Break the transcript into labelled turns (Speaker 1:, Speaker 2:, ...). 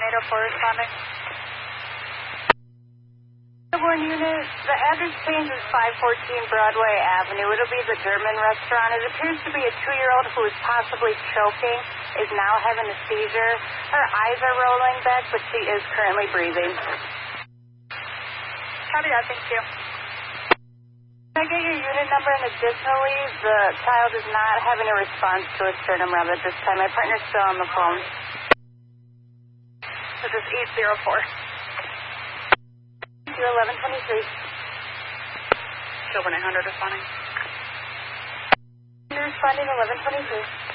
Speaker 1: 804 responding. One unit, the address change is 514 Broadway Avenue. It'll be the German restaurant. It appears to be a 2-year-old who is possibly choking, is now having a seizure. Her eyes are rolling back, but she is currently breathing. Copy that, thank you.
Speaker 2: Can I get your unit number? And additionally, the child is not having a response to a sternum rub at this time. My partner's still on the phone.
Speaker 1: This is 804.
Speaker 2: 1123.
Speaker 1: Silver 900 responding.
Speaker 2: You're responding 1123.